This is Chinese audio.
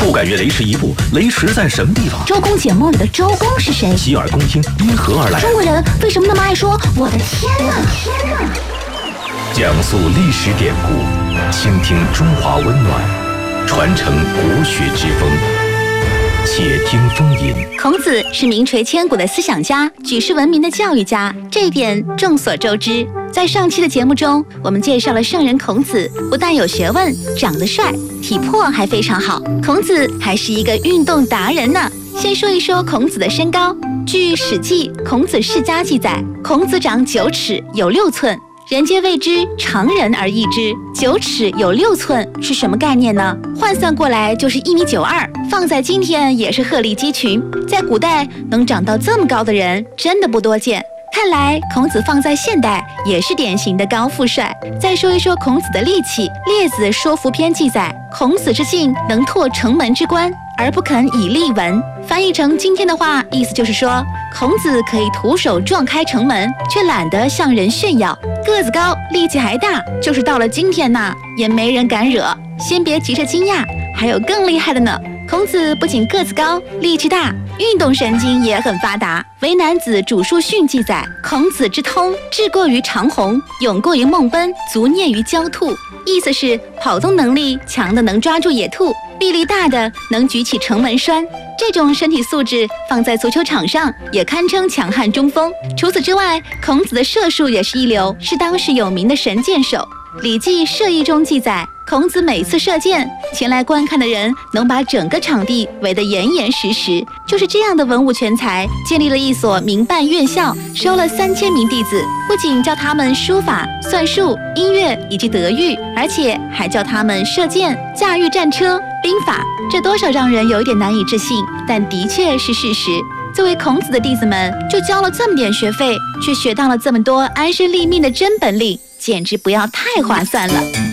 不敢越雷池一步，雷池在什么地方？ 周公解梦里的周公是谁？ 洗耳恭听，因何而来？ 中国人为什么那么爱说我的天哪？ 讲述历史典故，倾听中华温暖，传承国学之风。且听风吟。 孔子是名垂千古的思想家，举世闻名的教育家，这一点众所周知。在上期的节目中，我们介绍了圣人孔子，不但有学问，长得帅，体魄还非常好。孔子还是一个运动达人呢。先说一说孔子的身高。据《史记·孔子世家》记载，孔子长9尺，有6寸。人皆谓之常人而异之，9尺有6寸是什么概念呢？换算过来就是1.92米，放在今天也是鹤立鸡群。在古代能长到这么高的人真的不多见。看来孔子放在现代也是典型的高富帅。再说一说孔子的力气，《列子·说服篇》记载，孔子之性能拓城门之关，而不肯以力闻。翻译成今天的话，意思就是说，孔子可以徒手撞开城门，却懒得向人炫耀。个子高，力气还大，就是到了今天呐，也没人敢惹。先别急着惊讶，还有更厉害的呢。孔子不仅个子高，力气大，运动神经也很发达。为男子主述训记载，孔子之通，智过于长虹，勇过于孟奔，足蹑于焦兔。意思是跑动能力强的能抓住野兔，臂力大的能举起城门栓。这种身体素质放在足球场上也堪称强悍中锋。除此之外，孔子的射术也是一流，是当时有名的神箭手。《礼记·射艺》中记载，孔子每次射箭，前来观看的人能把整个场地围得严严实实。就是这样的文武全才，建立了一所民办院校，收了3000名弟子，不仅教他们书法、算术、音乐以及德育，而且还教他们射箭、驾驭战车、兵法。这多少让人有一点难以置信，但的确是事实。作为孔子的弟子们，就交了这么点学费，却学到了这么多安身立命的真本领，简直不要太划算了。